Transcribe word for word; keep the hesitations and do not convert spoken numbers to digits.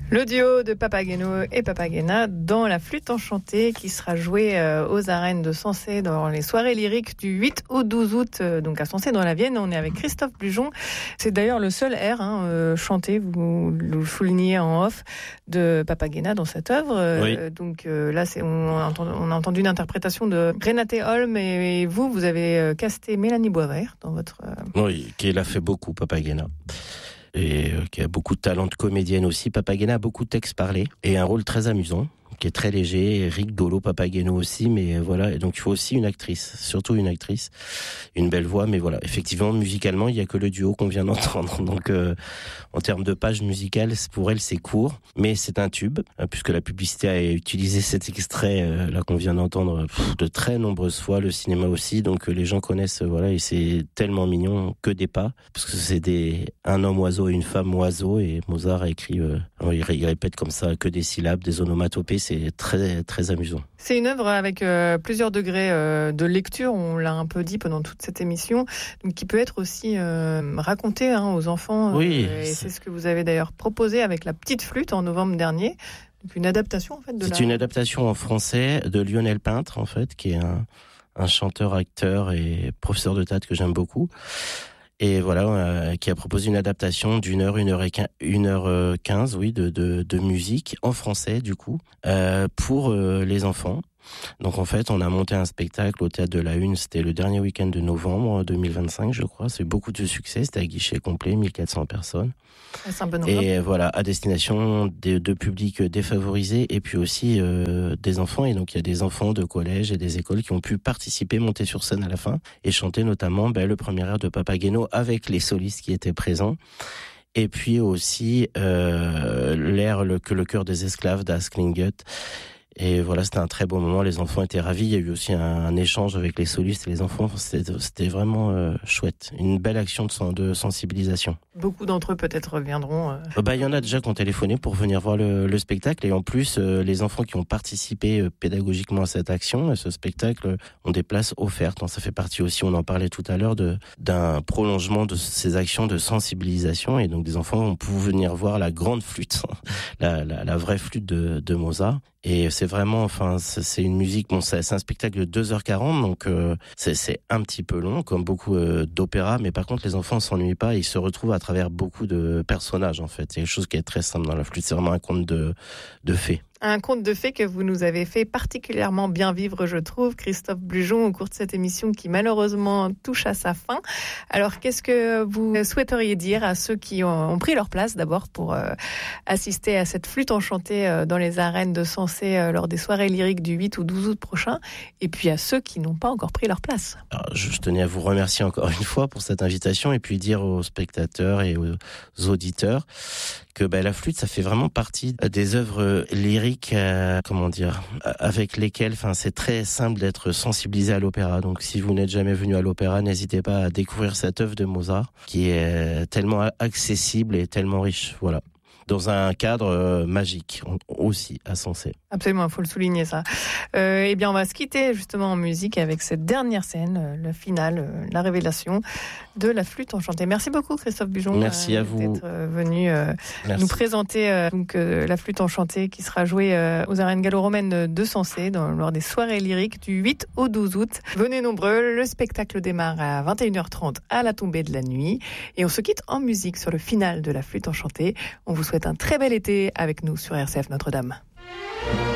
Le duo de Papageno et Papagena dans La Flûte Enchantée qui sera joué aux arènes de Sensé dans les soirées lyriques du huit au douze août, donc à Sensé dans la Vienne. On est avec Christophe Bujon. C'est d'ailleurs le seul air hein, euh, chanté, vous le soulignez en off, de Papagena dans cette œuvre. Oui. Euh, donc euh, là, c'est, on, a entendu, on a entendu une interprétation de Renate Holm et, et vous, vous avez casté Mélanie Boisvert dans votre... Euh... Oui, qui l'a fait beaucoup, Papagena. Et euh, qui a beaucoup de talent de comédienne aussi. Papagena a beaucoup de textes parlés et un rôle très amusant, qui est très léger, rigolo, Papageno aussi, mais voilà. Et donc il faut aussi une actrice, surtout une actrice, une belle voix, mais voilà. Effectivement, musicalement, il y a que le duo qu'on vient d'entendre. Donc euh, en termes de page musicale, pour elle, c'est court, mais c'est un tube, hein, puisque la publicité a utilisé cet extrait euh, là qu'on vient d'entendre pff, de très nombreuses fois, le cinéma aussi. Donc euh, les gens connaissent, euh, voilà, et c'est tellement mignon que des pas, parce que c'est des un homme oiseau et une femme oiseau, et Mozart a écrit, euh, il, il répète comme ça que des syllabes, des onomatopées. C'est très, très amusant. C'est une œuvre avec euh, plusieurs degrés euh, de lecture, on l'a un peu dit pendant toute cette émission, donc qui peut être aussi euh, racontée hein, aux enfants. Oui. Euh, et c'est ce que vous avez d'ailleurs proposé avec La Petite Flûte en novembre dernier. Donc une adaptation en fait de C'est la... une adaptation en français de Lionel Peintre en fait, qui est un, un chanteur, acteur et professeur de théâtre que j'aime beaucoup. Et voilà, euh, qui a proposé une adaptation d'une heure, une heure et quinze, une heure quinze, oui, de, de, de musique en français, du coup, euh, pour euh, les enfants. Donc en fait, on a monté un spectacle au Théâtre de la Une, c'était le dernier week-end de novembre deux mille vingt-cinq, je crois. C'est beaucoup de succès, c'était à guichet complet, mille quatre cents personnes. C'est un bon nombre. Et voilà, à destination de, de publics défavorisés et puis aussi euh, des enfants. Et donc il y a des enfants de collège et des écoles qui ont pu participer, monter sur scène à la fin et chanter notamment ben, le premier air de Papageno avec les solistes qui étaient présents. Et puis aussi euh, l'air le, que le cœur des esclaves d'Asklinget. Et voilà, c'était un très beau moment, les enfants étaient ravis, il y a eu aussi un, un échange avec les solistes et les enfants, c'était, c'était vraiment euh, chouette, une belle action de, de sensibilisation. Beaucoup d'entre eux peut-être reviendront. Euh... Bah, il y en a déjà qui ont téléphoné pour venir voir le, le spectacle, et en plus, euh, les enfants qui ont participé euh, pédagogiquement à cette action, à ce spectacle, ont des places offertes. Donc, ça fait partie aussi, on en parlait tout à l'heure, de, d'un prolongement de ces actions de sensibilisation, et donc des enfants vont pouvoir venir voir la grande flûte, la, la, la vraie flûte de, de Mozart. Et c'est vraiment, enfin, c'est une musique, bon, c'est, c'est un spectacle de deux heures quarante, donc euh, c'est, c'est un petit peu long, comme beaucoup euh, d'opéras, mais par contre, les enfants ne s'ennuient pas, ils se retrouvent à travers beaucoup de personnages, en fait. C'est quelque chose qui est très simple dans la flûte, c'est vraiment un conte de, de fées. Un conte de fées que vous nous avez fait particulièrement bien vivre, je trouve, Christophe Bujon, au cours de cette émission qui malheureusement touche à sa fin. Alors, qu'est-ce que vous souhaiteriez dire à ceux qui ont, ont pris leur place d'abord pour euh, assister à cette flûte enchantée euh, dans les arènes de Sensé euh, lors des soirées lyriques du huit ou douze août prochain, et puis à ceux qui n'ont pas encore pris leur place? Alors, je tenais à vous remercier encore une fois pour cette invitation, et puis dire aux spectateurs et aux auditeurs que ben, la flûte, ça fait vraiment partie des œuvres lyriques, euh, comment dire, avec lesquelles, enfin, c'est très simple d'être sensibilisé à l'opéra. Donc, si vous n'êtes jamais venu à l'opéra, n'hésitez pas à découvrir cette œuvre de Mozart, qui est tellement accessible et tellement riche. Voilà. Dans un cadre euh, magique aussi à Sensé. Absolument, il faut le souligner ça. Euh, eh bien, on va se quitter justement en musique avec cette dernière scène, euh, le final, euh, la révélation de La Flûte Enchantée. Merci beaucoup Christophe Bujon. Merci euh, à vous d'être euh, venu euh, nous présenter euh, donc euh, La Flûte Enchantée qui sera jouée euh, aux arènes gallo-romaines de Sensé dans, lors des soirées lyriques du huit au douze août. Venez nombreux, le spectacle démarre à vingt et une heures trente à la tombée de la nuit et on se quitte en musique sur le final de La Flûte Enchantée. On vous souhaite un très bel été avec nous sur R C F Notre-Dame.